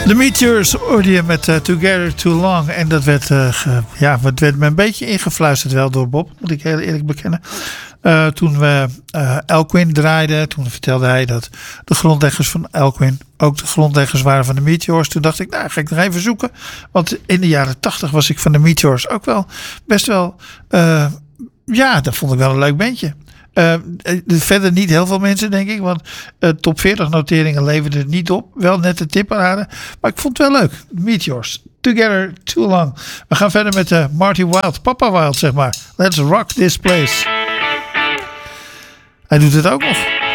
The Meteors hoorde je met Together Too Long. En dat werd, het werd me een beetje ingefluisterd wel door Bob, moet ik heel eerlijk bekennen. Toen we Elkwin draaiden, toen vertelde hij dat de grondleggers van Elkwin ook de grondleggers waren van de Meteors. Toen dacht ik, nou ga ik nog even zoeken. Want in de jaren 80 was ik van de Meteors ook wel best wel, dat vond ik wel een leuk bandje. Verder niet heel veel mensen, denk ik. Want top 40 noteringen leverden het niet op. Wel net de tipparade. Maar ik vond het wel leuk. Meteors. Together Too Long. We gaan verder met Marty Wilde. Papa Wilde, zeg maar. Let's rock this place. Hij doet het ook nog.